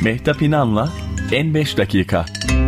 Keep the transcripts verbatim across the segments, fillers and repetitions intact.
Mehtap İnan'la En beş Dakika.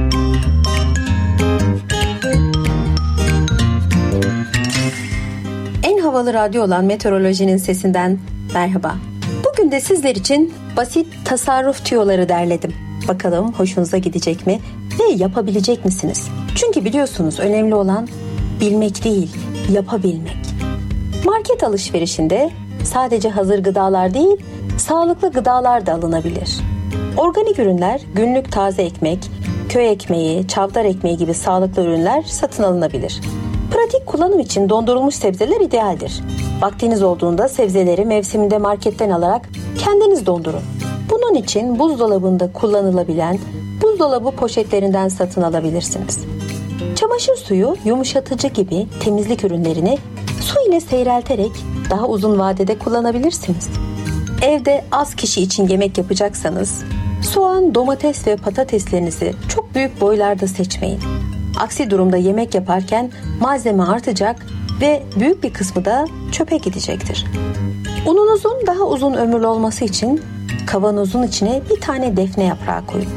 En havalı radyo olan Meteorolojinin Sesinden merhaba. Bugün de sizler için basit tasarruf tüyoları derledim. Bakalım hoşunuza gidecek mi ve yapabilecek misiniz? Çünkü biliyorsunuz önemli olan bilmek değil, yapabilmek. Market alışverişinde sadece hazır gıdalar değil, sağlıklı gıdalar da alınabilir. Organik ürünler, günlük taze ekmek, köy ekmeği, çavdar ekmeği gibi sağlıklı ürünler satın alınabilir. Pratik kullanım için dondurulmuş sebzeler idealdir. Vaktiniz olduğunda sebzeleri mevsiminde marketten alarak kendiniz dondurun. Bunun için buzdolabında kullanılabilen buzdolabı poşetlerinden satın alabilirsiniz. Çamaşır suyu, yumuşatıcı gibi temizlik ürünlerini su ile seyrelterek daha uzun vadede kullanabilirsiniz. Evde az kişi için yemek yapacaksanız soğan, domates ve patateslerinizi çok büyük boylarda seçmeyin. Aksi durumda yemek yaparken malzeme artacak ve büyük bir kısmı da çöpe gidecektir. Ununuzun daha uzun ömürlü olması için kavanozun içine bir tane defne yaprağı koyun.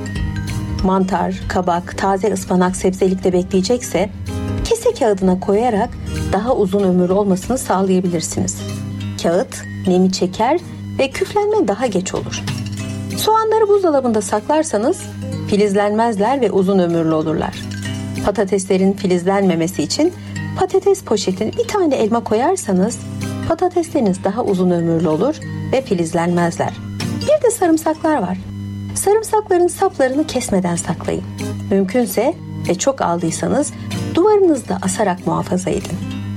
Mantar, kabak, taze ıspanak sebzelikte bekleyecekse kese kağıdına koyarak daha uzun ömürlü olmasını sağlayabilirsiniz. Kağıt nemi çeker ve küflenme daha geç olur. Soğanları buzdolabında saklarsanız filizlenmezler ve uzun ömürlü olurlar. Patateslerin filizlenmemesi için patates poşetine bir tane elma koyarsanız patatesleriniz daha uzun ömürlü olur ve filizlenmezler. Bir de sarımsaklar var. Sarımsakların saplarını kesmeden saklayın. Mümkünse ve çok aldıysanız duvarınızda asarak muhafaza edin.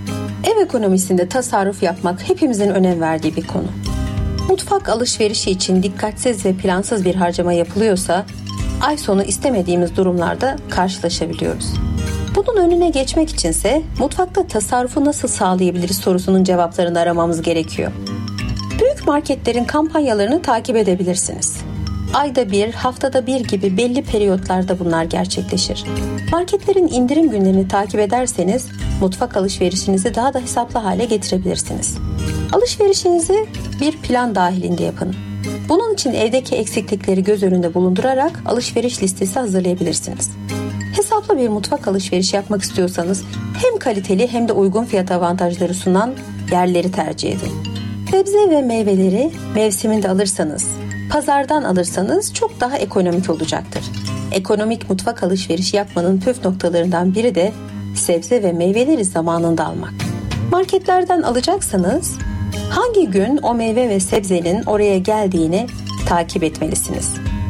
Ev ekonomisinde tasarruf yapmak hepimizin önem verdiği bir konu. Mutfak alışverişi için dikkatsiz ve plansız bir harcama yapılıyorsa ay sonu istemediğimiz durumlarda karşılaşabiliyoruz. Bunun önüne geçmek içinse mutfakta tasarrufu nasıl sağlayabiliriz sorusunun cevaplarını aramamız gerekiyor. Büyük marketlerin kampanyalarını takip edebilirsiniz. Ayda bir, haftada bir gibi belli periyotlarda bunlar gerçekleşir. Marketlerin indirim günlerini takip ederseniz mutfak alışverişinizi daha da hesaplı hale getirebilirsiniz. Alışverişinizi bir plan dahilinde yapın. Bunun için evdeki eksiklikleri göz önünde bulundurarak alışveriş listesi hazırlayabilirsiniz. Hesaplı bir mutfak alışverişi yapmak istiyorsanız hem kaliteli hem de uygun fiyat avantajları sunan yerleri tercih edin. Sebze ve meyveleri mevsiminde alırsanız, pazardan alırsanız çok daha ekonomik olacaktır. Ekonomik mutfak alışverişi yapmanın püf noktalarından biri de sebze ve meyveleri zamanında almak. Marketlerden alacaksanız hangi gün o meyve ve sebzenin oraya geldiğini takip etmelisiniz.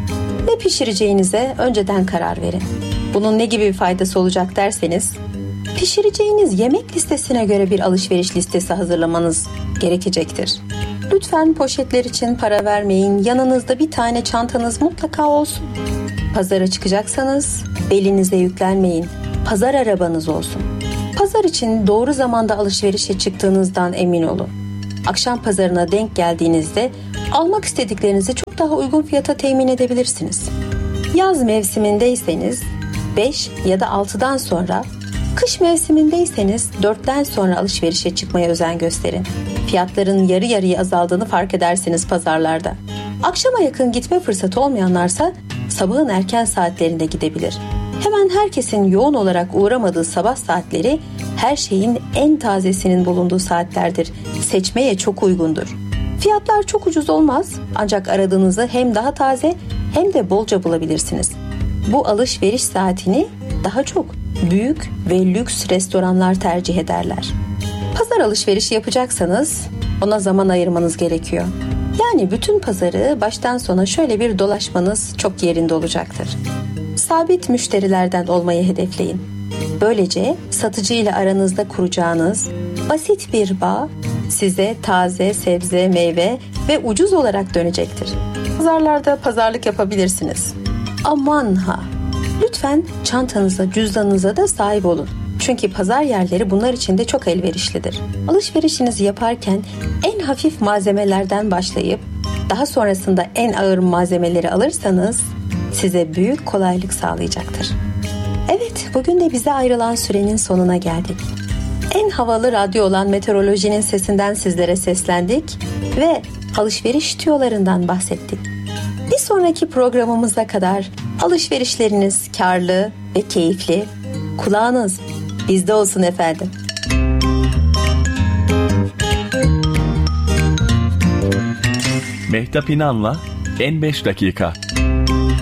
Ne pişireceğinize önceden karar verin. Bunun ne gibi bir faydası olacak derseniz, pişireceğiniz yemek listesine göre bir alışveriş listesi hazırlamanız gerekecektir. Lütfen poşetler için para vermeyin, yanınızda bir tane çantanız mutlaka olsun. Pazara çıkacaksanız belinize yüklenmeyin, pazar arabanız olsun. Pazar için doğru zamanda alışverişe çıktığınızdan emin olun. Akşam pazarına denk geldiğinizde almak istediklerinizi çok daha uygun fiyata temin edebilirsiniz. Yaz mevsimindeyseniz beş ya da altıdan sonra, kış mevsimindeyseniz dörtten sonra alışverişe çıkmaya özen gösterin. Fiyatların yarı yarıya azaldığını fark edersiniz pazarlarda. Akşama yakın gitme fırsatı olmayanlarsa sabahın erken saatlerinde gidebilir. Hemen herkesin yoğun olarak uğramadığı sabah saatleri her şeyin en tazesinin bulunduğu saatlerdir. Seçmeye çok uygundur. Fiyatlar çok ucuz olmaz ancak aradığınızı hem daha taze hem de bolca bulabilirsiniz. Bu alışveriş saatini daha çok büyük ve lüks restoranlar tercih ederler. Pazar alışverişi yapacaksanız ona zaman ayırmanız gerekiyor. Yani bütün pazarı baştan sona şöyle bir dolaşmanız çok yerinde olacaktır. Sabit müşterilerden olmayı hedefleyin. Böylece satıcı ile aranızda kuracağınız basit bir bağ size taze sebze, meyve ve ucuz olarak dönecektir. Pazarlarda pazarlık yapabilirsiniz. Aman ha! Lütfen çantanıza, cüzdanınıza da sahip olun. Çünkü pazar yerleri bunlar için de çok elverişlidir. Alışverişinizi yaparken en hafif malzemelerden başlayıp daha sonrasında en ağır malzemeleri alırsanız size büyük kolaylık sağlayacaktır. Evet, bugün de bize ayrılan sürenin sonuna geldik. En havalı radyo olan Meteorolojinin Sesinden sizlere seslendik ve alışveriş tüyolarından bahsettik. Bir sonraki programımıza kadar alışverişleriniz karlı ve keyifli, kulağınız bizde olsun efendim. Mehtap İnan'la En beş Dakika.